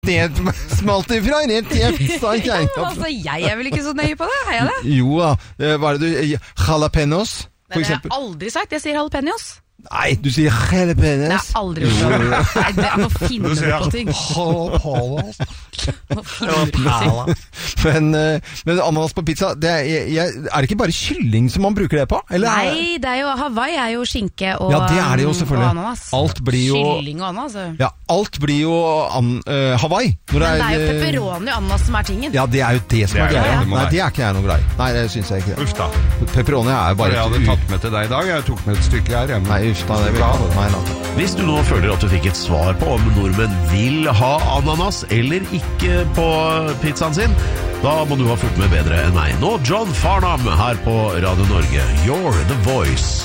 Det smalt ifra rett hjem, sa jeg. Altså, jeg er vel ikke så nøye på det, har jeg det? Jo da, hva det du, jalapenos, for Det har eksempel. jeg aldri sagt, jeg sier jalapenos. Nei, du sier Det jalapenos. har jeg aldri gjort. Nei, det er noe finne på ting. Men ananas på pizza, er det ikke bare kylling som man bruker det på? Eller Nei, det er jo, Hawaii er jo skinke og, Ja, det er det jo selvfølgelig. og ananas. Alt blir jo Kylling og ananas. Ja, alt blir jo Hawaii. Når Men det er jo pepperoni og ananas som er tingen. Ja, det er jo det som Det er er greia. det, det må Nei, være. det er ikke jeg noe glad i. Nei, det synes jeg ikke. Uff da. Pepperoni er jo bare Jeg hadde tatt med til deg i dag. Jeg tok med et stykke her hjemme. Nei, uff da, det vil jeg ha. Nei, da. Hvis du nå føler at du fikk et svar på om nordmenn vil ha ananas eller ikke på pizzaen sin, da må du ha fulgt med bedre enn meg. Nå John Farnham her på Radio Norge. You're the voice.